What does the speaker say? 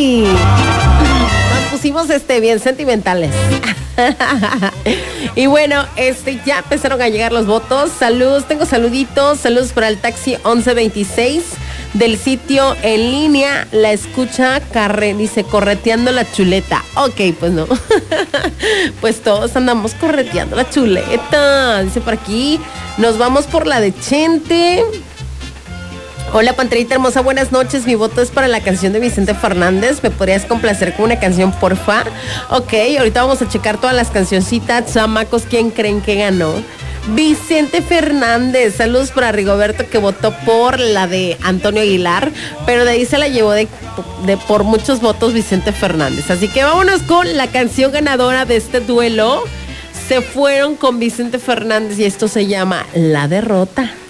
¡Ay! Nos pusimos bien sentimentales. Y bueno, ya empezaron a llegar los votos. Saludos, tengo saluditos. Saludos para el taxi 1126 del sitio en línea. La escucha dice correteando la chuleta. Ok, pues no. Pues todos andamos correteando la chuleta. Dice por aquí, nos vamos por la de Chente. Hola, Panterita hermosa, buenas noches. Mi voto es para la canción de Vicente Fernández. ¿Me podrías complacer con una canción, porfa? Ok, ahorita vamos a checar todas las cancioncitas. Chamacos, ¿quién creen que ganó? Vicente Fernández. Saludos para Rigoberto, que votó por la de Antonio Aguilar, pero de ahí se la llevó de por muchos votos Vicente Fernández. Así que vámonos con la canción ganadora de este duelo. Se fueron con Vicente Fernández y esto se llama La Derrota.